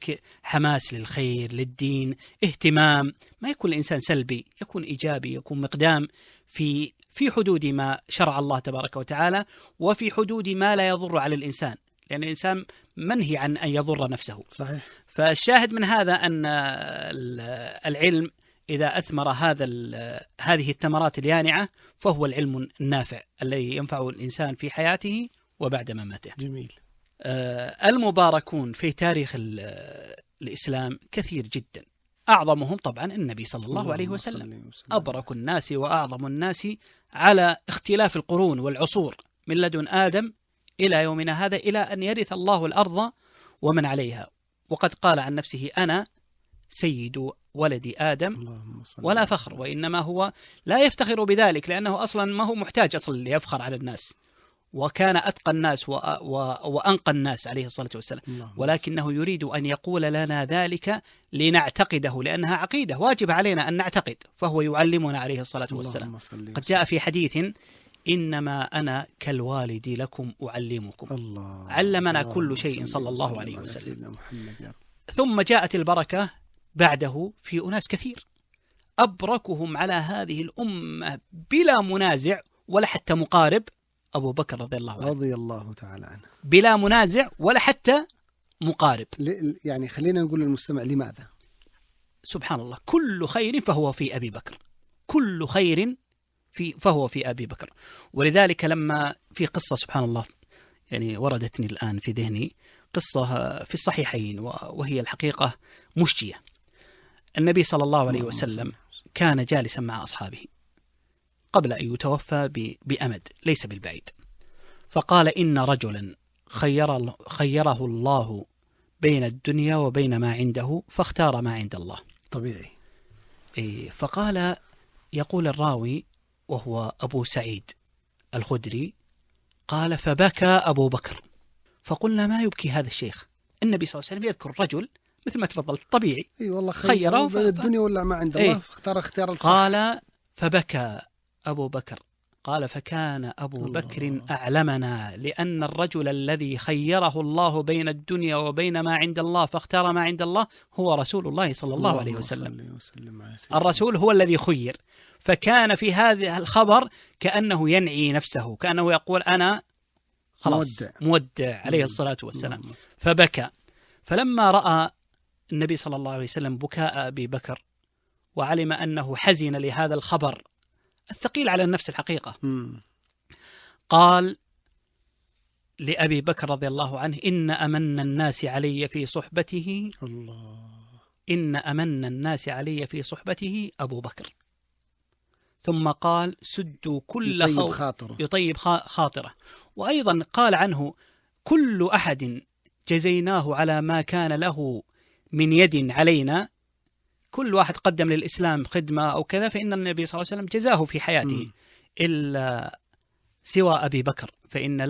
هناك حماس للخير للدين، اهتمام، ما يكون الإنسان سلبي، يكون إيجابي، يكون مقدام في حدود ما شرع الله تبارك وتعالى، وفي حدود ما لا يضر على الإنسان، لأن الإنسان منهي عن أن يضر نفسه. صحيح. فالشاهد من هذا أن العلم إذا أثمر هذه الثمرات اليانعة فهو العلم النافع الذي ينفع الإنسان في حياته وبعد مماته. جميل. المباركون في تاريخ الإسلام كثير جدا، أعظمهم طبعا النبي صلى الله عليه وسلم، أبرك الناس وأعظم الناس على اختلاف القرون والعصور من لدن آدم إلى يومنا هذا، إلى أن يرث الله الأرض ومن عليها. وقد قال عن نفسه: أنا سيد ولد آدم ولا فخر. وإنما هو لا يفتخر بذلك، لأنه أصلا ما هو محتاج أصلا ليفخر على الناس، وكان أتقى الناس وأنقى الناس عليه الصلاة والسلام، ولكنه يريد أن يقول لنا ذلك لنعتقده، لأنها عقيدة واجب علينا أن نعتقد، فهو يعلمنا عليه الصلاة والسلام. قد جاء في حديث: إنما أنا كالوالد لكم أعلمكم. علمنا كل شيء صلى الله عليه وسلم. ثم جاءت البركة بعده في أناس كثير، أبركهم على هذه الأمة بلا منازع ولا حتى مقارب أبو بكر رضي الله تعالى عنه، بلا منازع ولا حتى مقارب. يعني خلينا نقول للمستمع لماذا؟ سبحان الله، كل خير فهو في أبي بكر، كل خير فهو في أبي بكر. ولذلك لما في قصة سبحان الله يعني وردتني الآن في ذهني، قصة في الصحيحين وهي الحقيقة مشجية. النبي صلى الله عليه وسلم كان جالسا مع أصحابه قبل أن يتوفى بأمد ليس بالبعيد، فقال: إن رجلا خيره الله بين الدنيا وبين ما عنده فاختار ما عند الله. طبيعي. فقال، يقول الراوي وهو أبو سعيد الخدري، قال: فبكى أبو بكر. فقلنا: ما يبكي هذا الشيخ؟ النبي صلى الله عليه وسلم يذكر رجل مثل ما تفضلت طبيعي، والله خيره بين الدنيا ولا ما عند الله، فاختار اختيار الصح. قال: فبكى أبو بكر. قال: فكان أبو بكر أعلمنا، لأن الرجل الذي خيره الله بين الدنيا وبين ما عند الله فاختار ما عند الله هو رسول الله صلى الله عليه وسلم. الرسول هو الذي خير، فكان في هذا الخبر كأنه ينعي نفسه، كأنه يقول: أنا خلاص مودع عليه الصلاة والسلام. فبكى. فلما رأى النبي صلى الله عليه وسلم بكاء أبي بكر وعلم أنه حزن لهذا الخبر الثقيل على النفس الحقيقة، قال لأبي بكر رضي الله عنه: إن أمن الناس علي في صحبته إن أمن الناس علي في صحبته أبو بكر. ثم قال: سدوا كل يطيب خاطره. وأيضا قال عنه: كل أحد جزيناه على ما كان له من يد علينا، كل واحد قدم للإسلام خدمة أو كذا فإن النبي صلى الله عليه وسلم جزاه في حياته، إلا سوى أبي بكر فإن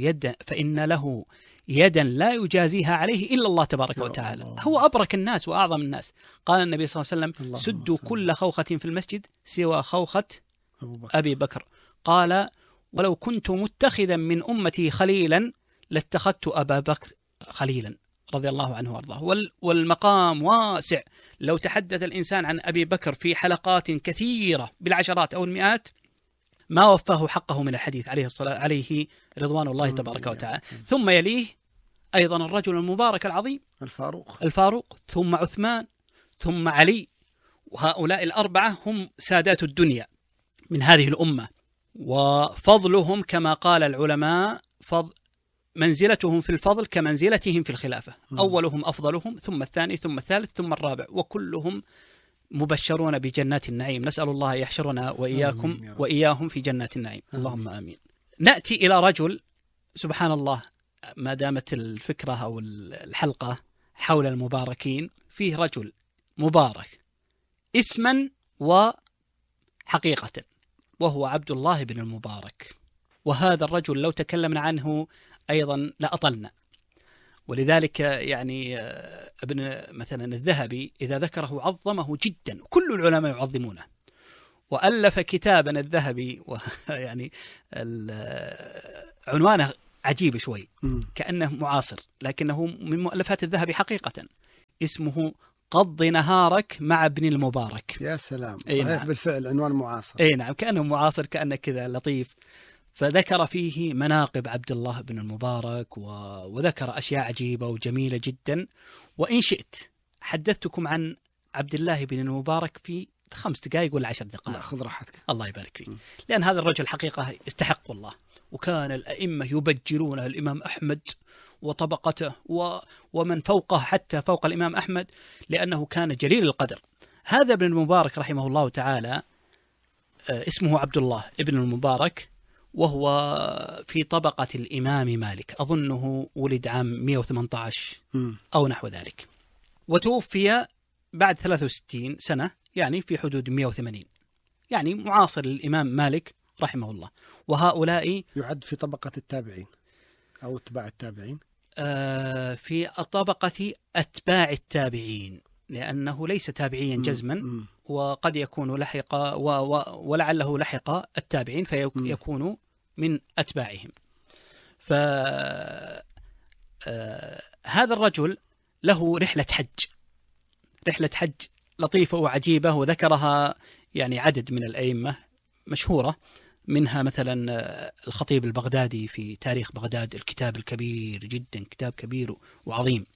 له يدا لا يجازيها عليه إلا الله تبارك وتعالى. هو أبرك الناس وأعظم الناس. قال النبي صلى الله عليه وسلم: سدوا كل خوخة في المسجد سوى خوخة أبي بكر. قال: ولو كنت متخذا من أمتي خليلا لاتخذت أبا بكر خليلا رضي الله عنه وارضاه. والمقام واسع، لو تحدث الإنسان عن أبي بكر في حلقات كثيرة بالعشرات أو المئات ما وفاه حقه من الحديث عليه رضوان الله تبارك وتعالى. ثم يليه أيضا الرجل المبارك العظيم الفاروق، ثم عثمان، ثم علي، وهؤلاء الأربعة هم سادات الدنيا من هذه الأمة، وفضلهم كما قال العلماء منزلتهم في الفضل كمنزلتهم في الخلافة، أولهم أفضلهم، ثم الثاني، ثم الثالث، ثم الرابع، وكلهم مبشرون بجنات النعيم. نسأل الله يحشرنا وإياهم في جنات النعيم، اللهم آمين. نأتي إلى رجل سبحان الله، ما دامت الفكرة أو الحلقة حول المباركين، فيه رجل مبارك اسما وحقيقة، وهو عبد الله بن المبارك. وهذا الرجل لو تكلمنا عنه أيضا لأطلنا، ولذلك يعني ابن مثلا الذهبي إذا ذكره عظمه جدا، كل العلماء يعظمونه، وألف كتابا الذهبي ويعني عنوانه عجيب شوي كأنه معاصر، لكنه من مؤلفات الذهبي حقيقة، اسمه قضي نهارك مع ابن المبارك. يا سلام، أي صحيح. نعم. بالفعل عنوان معاصر. اي نعم، كأنه معاصر، كأنه كذا لطيف. فذكر فيه مناقب عبد الله بن المبارك وذكر أشياء عجيبة وجميلة جدا. وإن شئت حدثتكم عن عبد الله بن المبارك في 5 دقائق ولا 10 دقائق. لا، خذ راحتك. الله يبارك فيك. لأن هذا الرجل حقيقة يستحق والله. وكان الأئمة يبجلونه، الإمام أحمد وطبقته ومن فوقه حتى فوق الإمام أحمد، لأنه كان جليل القدر. هذا ابن المبارك رحمه الله تعالى اسمه عبد الله ابن المبارك، وهو في طبقة الإمام مالك، أظنه ولد عام 118 أو نحو ذلك، وتوفي بعد 63 سنة، يعني في حدود 180، يعني معاصر للإمام مالك رحمه الله. وهؤلاء يعد في طبقة التابعين أو اتباع التابعين، في طبقة أتباع التابعين، لأنه ليس تابعيا جزما، وقد يكون لحق ولعله لحق التابعين فيكون من أتباعهم. فهذا الرجل له رحلة حج لطيفة وعجيبة، وذكرها يعني عدد من الأئمة مشهورة، منها مثلا الخطيب البغدادي في تاريخ بغداد، الكتاب الكبير جدا، كتاب كبير وعظيم.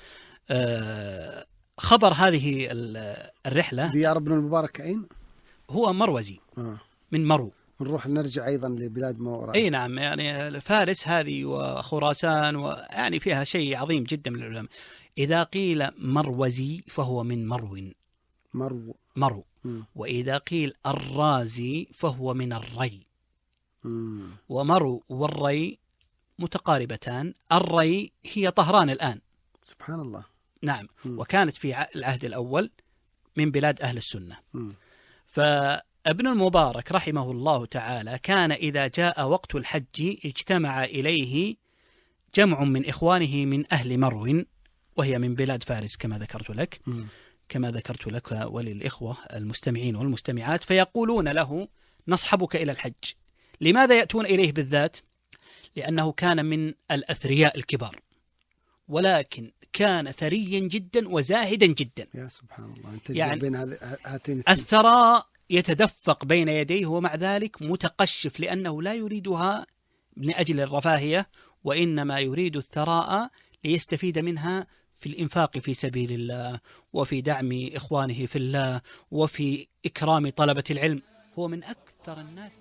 خبر هذه الرحلة. ديار ابن المبارك أين؟ هو مروزي، من مرو. نروح نرجع أيضا لبلاد ما وراء. أي نعم، يعني فارس هذه وخراسان، ويعني فيها شيء عظيم جدا من العلماء. إذا قيل مروزي فهو من مرو. وإذا قيل الرازي فهو من الري. ومرو والري متقاربتان. الري هي طهران الآن. سبحان الله. نعم. وكانت في العهد الأول من بلاد أهل السنة. فابن المبارك رحمه الله تعالى كان إذا جاء وقت الحج اجتمع إليه جمع من إخوانه من أهل مرو، وهي من بلاد فارس كما ذكرت لك وللإخوة المستمعين والمستمعات، فيقولون له نصحبك إلى الحج. لماذا يأتون إليه بالذات؟ لأنه كان من الأثرياء الكبار، ولكن كان ثريا جدا وزاهدا جدا. يا سبحان الله، أنت يعني بين هاتين الثراء يتدفق بين يديه، ومع ذلك متقشف، لأنه لا يريدها من أجل الرفاهية، وإنما يريد الثراء ليستفيد منها في الإنفاق في سبيل الله، وفي دعم إخوانه في الله، وفي إكرام طلبة العلم. هو من أكثر الناس